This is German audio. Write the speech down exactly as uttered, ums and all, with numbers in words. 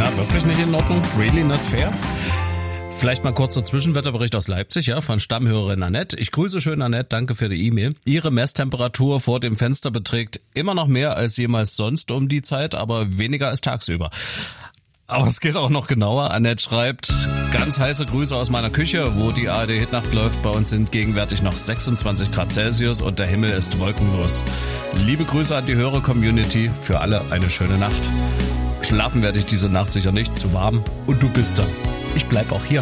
Na, wirklich nicht in Ordnung? Really not fair? Vielleicht mal kurzer Zwischenwetterbericht aus Leipzig, ja, von Stammhörerin Annette. Ich grüße schön Annette, danke für die E-Mail. Ihre Messtemperatur vor dem Fenster beträgt immer noch mehr als jemals sonst um die Zeit, aber weniger als tagsüber. Aber es geht auch noch genauer. Annette schreibt, ganz heiße Grüße aus meiner Küche, wo die A R D-Hitnacht läuft. Bei uns sind gegenwärtig noch sechsundzwanzig Grad Celsius und der Himmel ist wolkenlos. Liebe Grüße an die Hörer-Community, für alle eine schöne Nacht. Schlafen werde ich diese Nacht sicher nicht, zu warm. Und du bist da. Ich bleib auch hier.